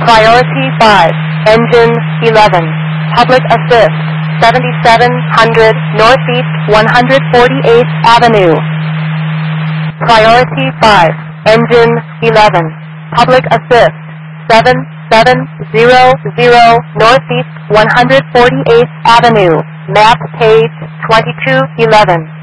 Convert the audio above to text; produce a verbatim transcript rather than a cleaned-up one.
Priority five, Engine eleven, Public Assist, seventy-seven hundred Northeast one hundred forty-eighth Avenue. Priority five, Engine eleven, Public Assist, seven seven zero zero Northeast one hundred forty-eighth Avenue, map page twenty-two eleven.